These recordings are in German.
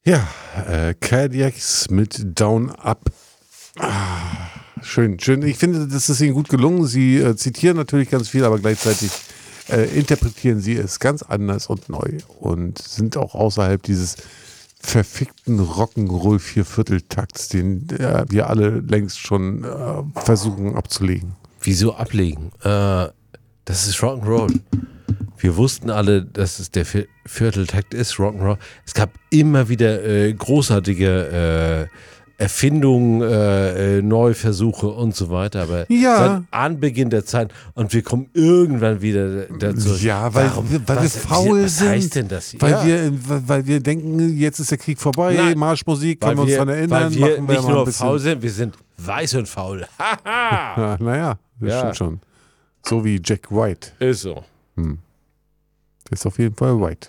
Ja, Cadillacs mit Down Up. Schön, schön. Ich finde, das ist Ihnen gut gelungen. Sie zitieren natürlich ganz viel, aber gleichzeitig interpretieren Sie es ganz anders und neu und sind auch außerhalb dieses verfickten Rock'n'Roll Viervierteltakts, den wir alle längst schon versuchen abzulegen. Wieso ablegen? Das ist Rock'n'Roll. Wir wussten alle, dass es der Vierteltakt ist, Rock'n'Roll. Es gab immer wieder großartige Erfindungen, Neuversuche und so weiter, aber seit Anbeginn der Zeit und wir kommen irgendwann wieder dazu. Ja, weil wir faul sind. Was heißt denn das hier? Weil wir denken, jetzt ist der Krieg vorbei, Nein, Marschmusik, können wir uns daran erinnern. Weil wir machen nicht mal nur ein bisschen. faul sind, wir sind weiß und faul. Ja, naja, das stimmt schon. So wie Jack White. Ist so. Der ist auf jeden Fall White.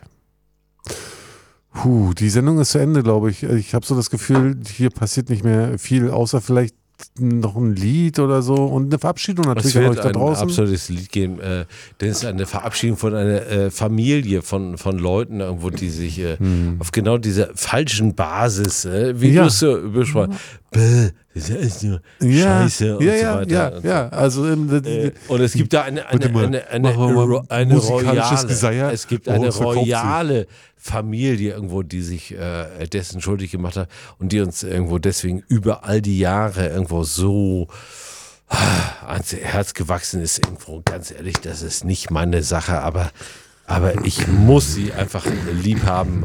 Die Sendung ist zu Ende, glaube ich. Ich habe so das Gefühl, hier passiert nicht mehr viel, außer vielleicht noch ein Lied oder so und eine Verabschiedung natürlich an euch da draußen. Es wird ein absolutes Lied geben, denn es ist eine Verabschiedung von einer Familie von Leuten irgendwo, die sich auf genau dieser falschen Basis, wie du es so beschreibst, das ist ja echt nur Scheiße und so weiter. Ja, also und es gibt da eine royale Familie irgendwo, die sich dessen schuldig gemacht hat und die uns irgendwo deswegen über all die Jahre irgendwo so ans Herz gewachsen ist. Irgendwo, ganz ehrlich, das ist nicht meine Sache, aber ich muss sie einfach lieb haben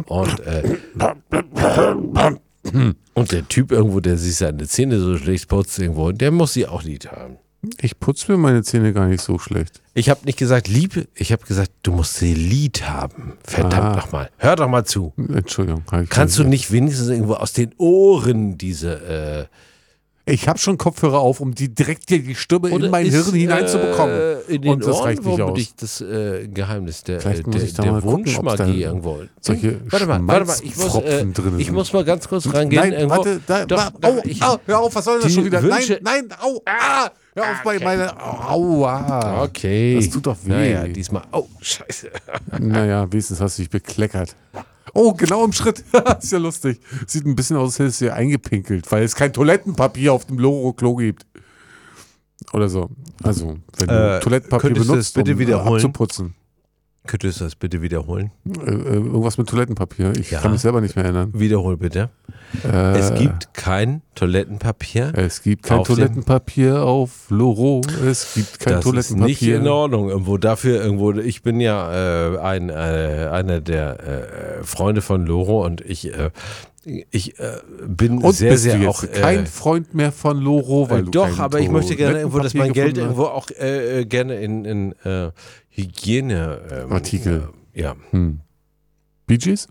und der Typ irgendwo, der sich seine Zähne so schlecht putzt irgendwo, der muss sie auch lieb haben. Ich putze mir meine Zähne gar nicht so schlecht. Ich habe nicht gesagt lieb, ich habe gesagt, du musst sie lieb haben. Verdammt nochmal. Hör doch mal zu. Entschuldigung. Kannst du nicht wenigstens irgendwo aus den Ohren diese... Ich habe schon Kopfhörer auf, um direkt die Stimme in mein Hirn hineinzubekommen. Und das reicht nicht aus. Das Geheimnis der Wunschmagie irgendwo. Warte mal, ich muss mal ganz kurz rangehen. Nein, warte, hör auf, was soll denn das schon wieder? Nein, hör auf bei meiner, aua. Okay. Das tut doch weh. Naja, diesmal, scheiße. Naja, wenigstens hast du dich bekleckert. Oh, genau im Schritt. Ist ja lustig. Sieht ein bisschen aus, als hättest du hier eingepinkelt, weil es kein Toilettenpapier auf dem Loro-Klo gibt. Oder so. Also, wenn du Toilettenpapier benutzt, bitte wiederholen? Abzuputzen. Könntest du das bitte wiederholen? Irgendwas mit Toilettenpapier. Ich kann mich selber nicht mehr erinnern. Wiederhol bitte. Es gibt kein Toilettenpapier. Es gibt kein Toilettenpapier auf Loro. Es gibt kein Toilettenpapier. Das ist nicht in Ordnung. Ich bin ja einer der Freunde von Loro und ich bin und sehr, bist sehr du jetzt auch kein Freund mehr von Loro, weil du doch, aber ich möchte gerne irgendwo, dass mein Geld gefunden irgendwo auch gerne in Hygiene Artikel. Ja. Bee Gees?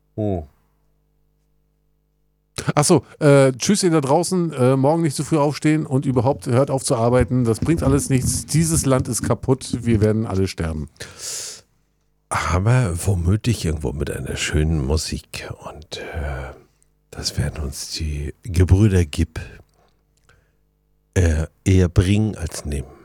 Achso, tschüss ihr da draußen, morgen nicht zu früh aufstehen und überhaupt hört auf zu arbeiten, das bringt alles nichts, dieses Land ist kaputt, wir werden alle sterben. Aber womöglich irgendwo mit einer schönen Musik und das werden uns die Gebrüder Gibb eher bringen als nehmen.